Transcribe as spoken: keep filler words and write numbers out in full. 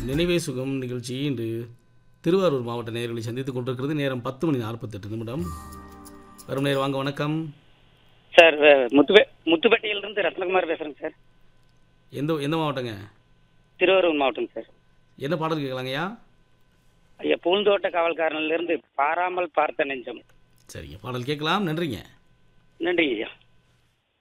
நினைவே சுகம் நிகழ்ச்சி இன்று திருவாரூர் மாவட்ட நேயர்களை சந்தித்துக் கொண்டிருக்கிறது. நேரம் பத்து மணி நாற்பத்தெட்டு நிமிடம். வரும் நேர் வாங்க. வணக்கம் சார். முத்துப்பே முத்துப்பேட்டையிலிருந்து ரத்னகுமார் பேசுகிறேங்க சார். எந்த எந்த மாவட்டங்க? திருவாரூர் மாவட்டம் சார். என்ன பாடல் கேட்கலாங்கய்யா? ஐயா, பூந்தோட்ட காவல்காரனிலிருந்து பாராமல் பார்த்த நெஞ்சம். சரிங்க, பாடல் கேட்கலாம். நன்றிங்க. நன்றிங்க ஐயா.